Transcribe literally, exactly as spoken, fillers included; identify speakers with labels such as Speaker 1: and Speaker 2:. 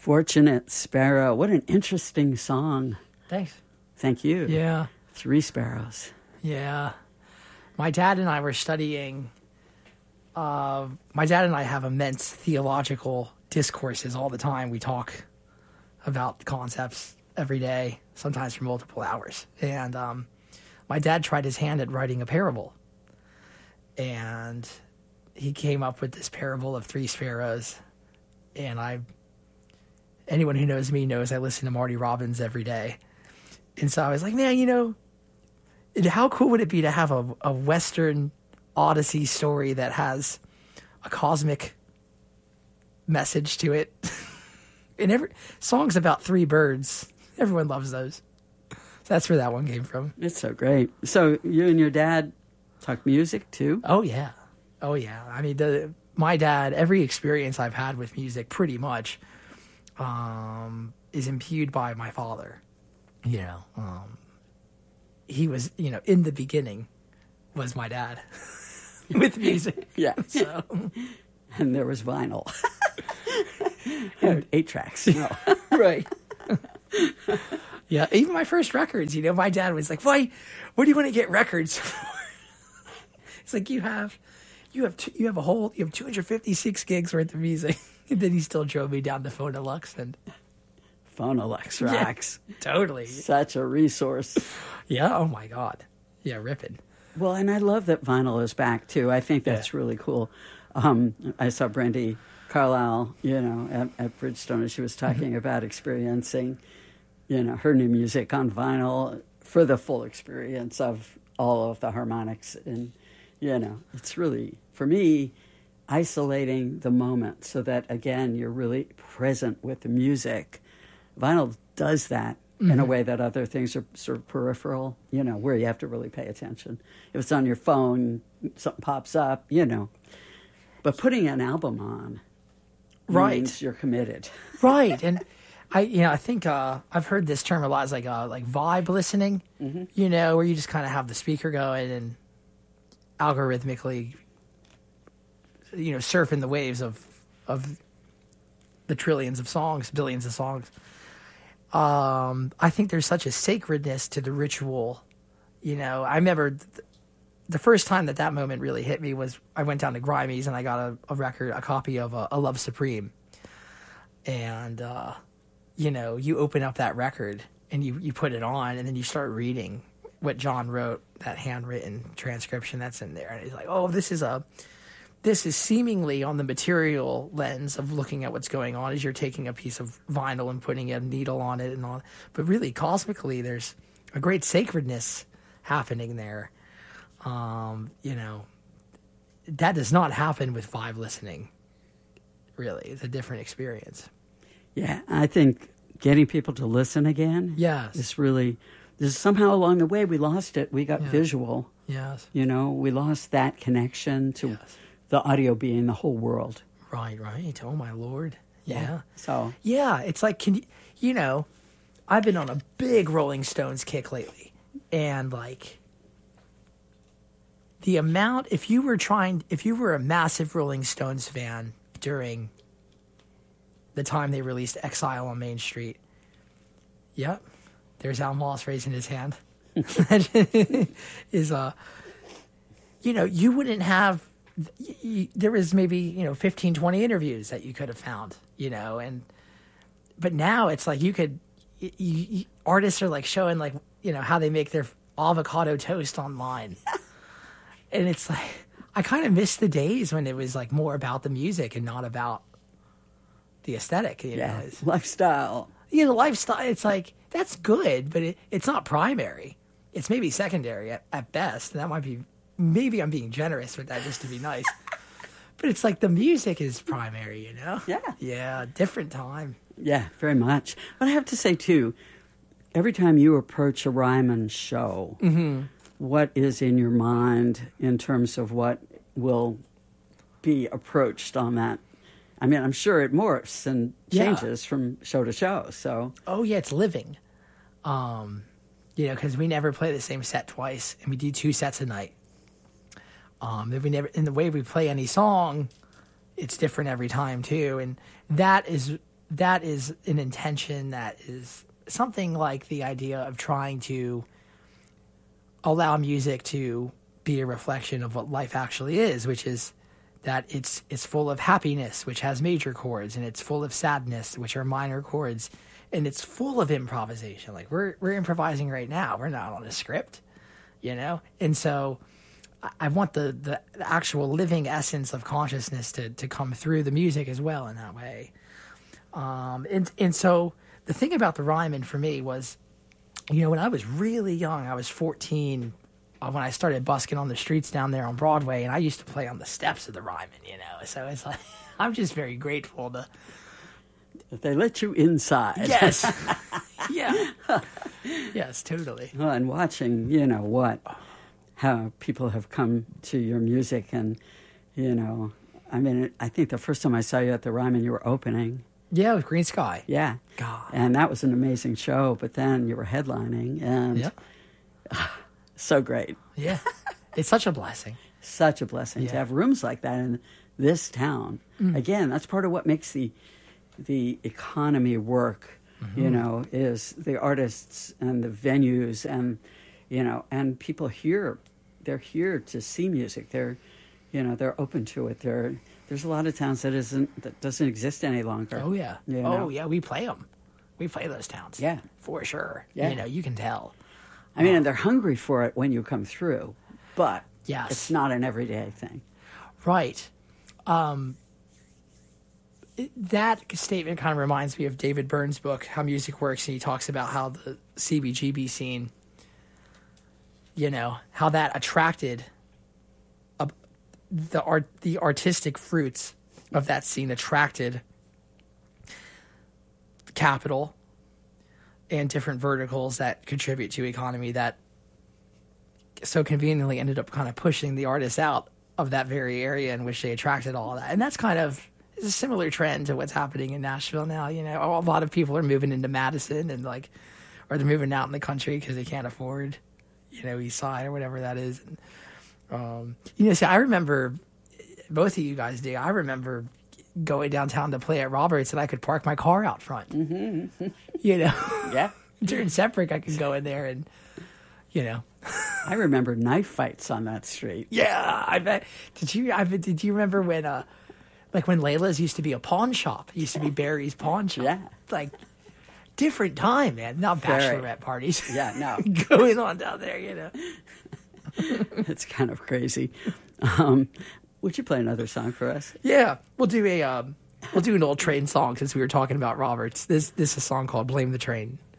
Speaker 1: Fortunate Sparrow. What an interesting song.
Speaker 2: Thanks.
Speaker 1: Thank you.
Speaker 2: Yeah.
Speaker 1: Three Sparrows.
Speaker 2: Yeah. My dad and I were studying. Uh, my dad and I have immense theological discourses all the time. We talk about concepts every day, sometimes for multiple hours. And um, my dad tried his hand at writing a parable. And he came up with this parable of three sparrows. And I, anyone who knows me knows I listen to Marty Robbins every day. And so I was like, man, you know, how cool would it be to have a, a Western Odyssey story that has a cosmic message to it? And every songs about three birds. Everyone loves those. So that's where that one came from.
Speaker 1: It's so great. So you and your dad talk music too?
Speaker 2: Oh, yeah. Oh, yeah. I mean, the, my dad, every experience I've had with music pretty much um, is imbued by my father. You know, um, he was, you know, in the beginning was my dad with music.
Speaker 1: Yeah.
Speaker 2: So.
Speaker 1: And there was vinyl. And eight tracks. No.
Speaker 2: Right. Yeah, even my first records, you know, my dad was like, why, what do you want to get records for? It's like, you have, you have, two, you have a whole, you have two hundred fifty-six gigs worth of music. And then he still drove me down to Phonolux and...
Speaker 1: Phonolux rocks.
Speaker 2: Yeah, totally.
Speaker 1: Such a resource.
Speaker 2: Yeah, oh my God. Yeah, ripping.
Speaker 1: Well, and I love that vinyl is back too. I think that's yeah. really cool. Um, I saw Brandy Carlisle, you know, at, at Bridgestone, and she was talking mm-hmm. about experiencing, you know, her new music on vinyl for the full experience of all of the harmonics. And, you know, it's really, for me, isolating the moment so that, again, you're really present with the music. Vinyl does that mm-hmm. in a way that other things are sort of peripheral, you know, where you have to really pay attention. If it's on your phone, something pops up, you know. But putting an album on
Speaker 2: right.
Speaker 1: means you're committed.
Speaker 2: Right. And I you know, I think uh, I've heard this term a lot. It's like uh, like vibe listening, mm-hmm. you know, where you just kind of have the speaker going and algorithmically, you know, surfing the waves of of the trillions of songs, billions of songs. Um, I think there's such a sacredness to the ritual. You know, I remember th- the first time that that moment really hit me was I went down to Grimey's and I got a, a record, a copy of uh, A Love Supreme. And, uh, you know, you open up that record and you, you put it on and then you start reading what John wrote, that handwritten transcription that's in there. And it's like, oh, this is a... This is seemingly on the material lens of looking at what's going on as you're taking a piece of vinyl and putting a needle on it and all. But really, cosmically, there's a great sacredness happening there. Um, you know, that does not happen with vibe listening. Really, it's a different experience.
Speaker 1: Yeah, I think getting people to listen again
Speaker 2: yes.
Speaker 1: is really... There's somehow along the way we lost it. We got
Speaker 2: yeah.
Speaker 1: visual.
Speaker 2: Yes.
Speaker 1: You know, we lost that connection to...
Speaker 2: Yes.
Speaker 1: The audio being the whole world.
Speaker 2: Right, right. Oh, my Lord. Yeah.
Speaker 1: yeah. So.
Speaker 2: Yeah, it's like, can you, you know, I've been on a big Rolling Stones kick lately. And, like, the amount, if you were trying, if you were a massive Rolling Stones fan during the time they released Exile on Main Street, yep, there's Al Moss raising his hand. Is, uh, you know, you wouldn't have, there was maybe, you know, fifteen, twenty interviews that you could have found, you know, and, but now it's like you could, you, you, artists are like showing like, you know, how they make their avocado toast online. And it's like, I kind of miss the days when it was like more about the music and not about the aesthetic, you
Speaker 1: yeah.
Speaker 2: know. It's,
Speaker 1: lifestyle.
Speaker 2: You know, the lifestyle, it's like, that's good, but it, it's not primary. It's maybe secondary at, at best. And that might be, maybe I'm being generous with that just to be nice. But it's like the music is primary, you know?
Speaker 1: Yeah.
Speaker 2: Yeah, different time.
Speaker 1: Yeah, very much. But I have to say, too, every time you approach a Ryman show,
Speaker 2: mm-hmm.
Speaker 1: what is in your mind in terms of what will be approached on that? I mean, I'm sure it morphs and changes yeah. from show to show, so...
Speaker 2: Oh, yeah, it's living. Um, you know, because we never play the same set twice, and we do two sets a night. Um, if we never, in the way we play any song, it's different every time too, and that is that is an intention that is something like the idea of trying to allow music to be a reflection of what life actually is, which is that it's it's full of happiness, which has major chords, and it's full of sadness, which are minor chords, and it's full of improvisation. Like we're we're improvising right now. We're not on a script, you know? And so I, I want the, the actual living essence of consciousness to, to come through the music as well in that way. Um, and, and so the thing about the Ryman for me was, you know, when I was really young, I was fourteen, uh, when I started busking on the streets down there on Broadway, and I used to play on the steps of the Ryman, you know. So it's like, I'm just very grateful to...
Speaker 1: They let you inside.
Speaker 2: Yes. Yeah. Yes, totally.
Speaker 1: Well, and watching, you know, what, how people have come to your music, and, you know, I mean, I think the first time I saw you at the Ryman, you were opening.
Speaker 2: Yeah, with Green Sky.
Speaker 1: Yeah.
Speaker 2: God.
Speaker 1: And that was an amazing show, but then you were headlining, and
Speaker 2: Yeah.
Speaker 1: so great.
Speaker 2: Yeah. It's such a blessing.
Speaker 1: Such a blessing
Speaker 2: Yeah.
Speaker 1: to have rooms like that in this town.
Speaker 2: Mm.
Speaker 1: Again, that's part of what makes the the economy work,
Speaker 2: Mm-hmm.
Speaker 1: you know, is the artists and the venues, and, you know, and people here, they're here to see music. They're, you know, they're open to it. They're, there's a lot of towns that isn't, that doesn't exist any longer.
Speaker 2: Oh, yeah.
Speaker 1: You
Speaker 2: Oh,
Speaker 1: know?
Speaker 2: yeah, we play them. We play those towns.
Speaker 1: Yeah.
Speaker 2: For sure.
Speaker 1: Yeah.
Speaker 2: You know, you can tell.
Speaker 1: I mean, and they're hungry for it when you come through, but
Speaker 2: Yes.
Speaker 1: it's not an everyday thing.
Speaker 2: Right. Um, it- that statement kind of reminds me of David Byrne's book, How Music Works, and he talks about how the C B G B scene, you know, how that attracted a, the art, the artistic fruits of that scene attracted capital and different verticals that contribute to economy that so conveniently ended up kind of pushing the artists out of that very area in which they attracted all of that. And that's kind of is a similar trend to what's happening in Nashville now. You know, a lot of people are moving into Madison, and like, or they're moving out in the country because they can't afford, you know, East Side or whatever that is. And, um, you know, see, I remember, both of you guys do, I remember going downtown to play at Roberts, and I could park my car out front. Mm-hmm. You know?
Speaker 1: Yeah.
Speaker 2: During Seprick, I could go in there and, you know.
Speaker 1: I remember knife fights on that street.
Speaker 2: Yeah, I bet. Did you? I bet, did you remember when, uh, like when Layla's used to be a pawn shop? It used to be Barry's pawn shop.
Speaker 1: Yeah.
Speaker 2: Like different time, man. Not
Speaker 1: Very.
Speaker 2: bachelorette parties.
Speaker 1: Yeah, no.
Speaker 2: Going on down there, you know.
Speaker 1: It's kind of crazy. Um, would you play another song for us?
Speaker 2: Yeah, we'll do a um, we'll do an old train song since we were talking about Roberts. This this is a song called "Blame the Train."